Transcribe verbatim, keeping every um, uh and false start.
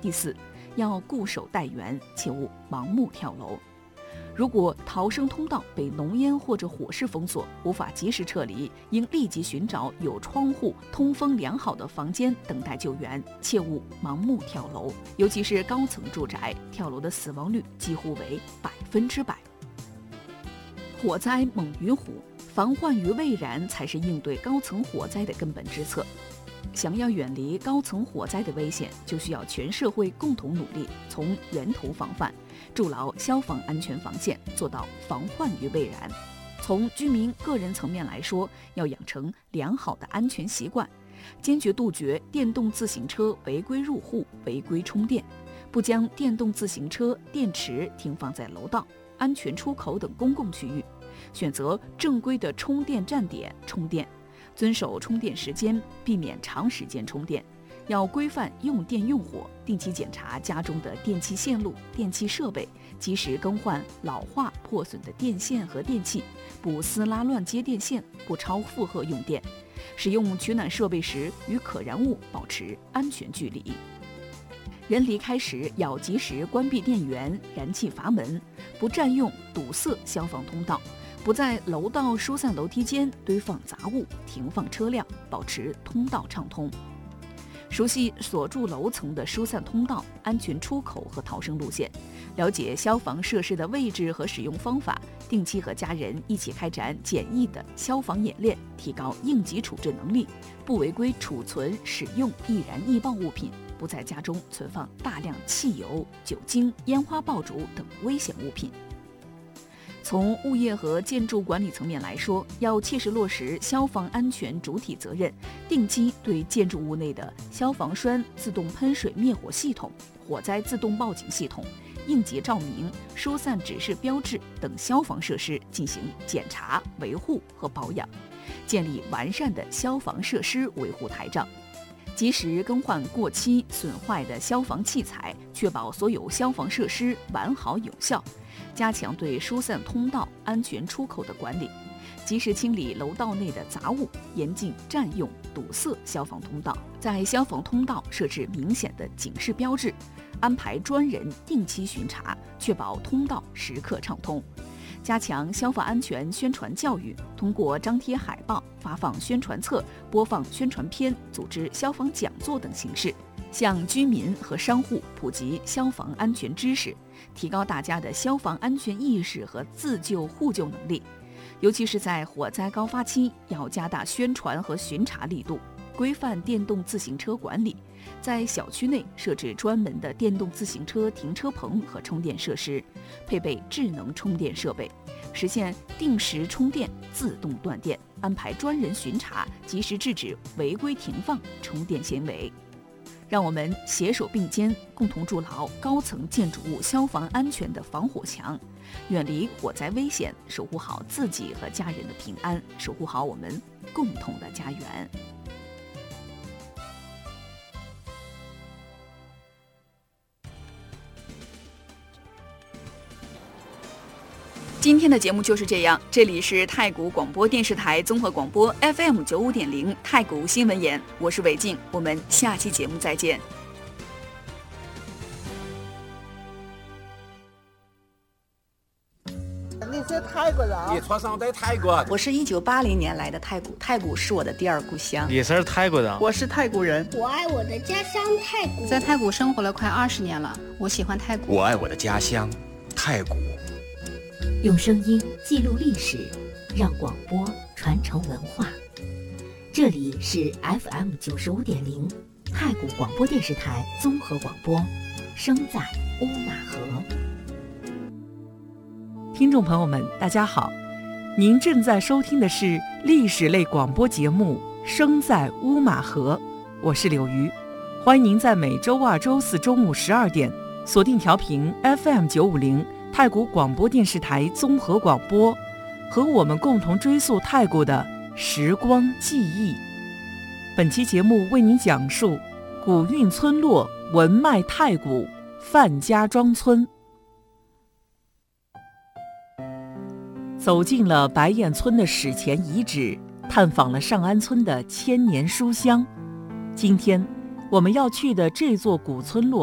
第四，要固守待援，切勿盲目跳楼。如果逃生通道被浓烟或者火势封锁，无法及时撤离，应立即寻找有窗户、通风良好的房间等待救援，切勿盲目跳楼。尤其是高层住宅，跳楼的死亡率几乎为百分之百。火灾猛于虎，防患于未然才是应对高层火灾的根本之策。想要远离高层火灾的危险，就需要全社会共同努力，从源头防范，筑牢消防安全防线，做到防患于未然。从居民个人层面来说，要养成良好的安全习惯，坚决杜绝电动自行车违规入户、违规充电，不将电动自行车、电池停放在楼道、安全出口等公共区域，选择正规的充电站点充电，遵守充电时间，避免长时间充电。要规范用电用火，定期检查家中的电气线路、电气设备，及时更换老化破损的电线和电器，不撕拉乱接电线，不超负荷用电。使用取暖设备时，与可燃物保持安全距离。人离开时要及时关闭电源、燃气阀门，不占用堵塞消防通道，不在楼道疏散楼梯间堆放杂物、停放车辆，保持通道畅通。熟悉所住楼层的疏散通道、安全出口和逃生路线，了解消防设施的位置和使用方法，定期和家人一起开展简易的消防演练，提高应急处置能力，不违规储存、使用易燃易爆物品，不在家中存放大量汽油、酒精、烟花爆竹等危险物品。从物业和建筑管理层面来说，要切实落实消防安全主体责任，定期对建筑物内的消防栓自动喷水灭火系统、火灾自动报警系统、应急照明、疏散指示标志等消防设施进行检查、维护和保养，建立完善的消防设施维护台账，及时更换过期损坏的消防器材，确保所有消防设施完好有效。加强对疏散通道、安全出口的管理，及时清理楼道内的杂物，严禁占用、堵塞消防通道。在消防通道设置明显的警示标志，安排专人定期巡查，确保通道时刻畅通。加强消防安全宣传教育，通过张贴海报、发放宣传册、播放宣传片、组织消防讲座等形式，向居民和商户普及消防安全知识，提高大家的消防安全意识和自救互救能力。尤其是在火灾高发期，要加大宣传和巡查力度，规范电动自行车管理，在小区内设置专门的电动自行车停车棚和充电设施，配备智能充电设备，实现定时充电、自动断电，安排专人巡查，及时制止违规停放充电行为。让我们携手并肩，共同筑牢高层建筑物消防安全的防火墙，远离火灾危险，守护好自己和家人的平安，守护好我们共同的家园。今天的节目就是这样，这里是太谷广播电视台综合广播 F M 九五点零太谷新闻眼，我是韦静，我们下期节目再见。 你是泰国人？ 你出生在泰国？ 我是一九八零年来的太谷，太谷是我的第二故乡。 你是泰国人？ 我是泰国人。 我爱我的家乡泰国， 在泰谷生活了快二十年了，我喜欢泰谷。 我爱我的家乡泰谷。 用声音记录历史，让广播传承文化。这里是 F M 九十五点零太谷广播电视台综合广播，声在乌马河。 听众朋友们，大家好，您正在收听的是历史类广播节目《声在乌马河》，我是柳鱼，欢迎您在每周二、周四中午十二点锁定调频 F M 九五零。太谷广播电视台综合广播，和我们共同追溯太谷的时光记忆。本期节目为您讲述古韵村落文脉太谷范家庄村。走进了白燕村的史前遗址，探访了上安村的千年书香。今天我们要去的这座古村落